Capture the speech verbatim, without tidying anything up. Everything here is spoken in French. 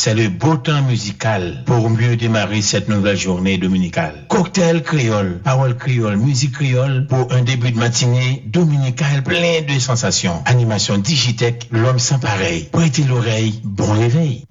C'est le beau temps musical pour mieux démarrer cette nouvelle journée dominicale. Cocktail créole, parole créole, musique créole pour un début de matinée dominical plein de sensations. Animation Digitech, l'homme sans pareil. Prêtez l'oreille, bon réveil.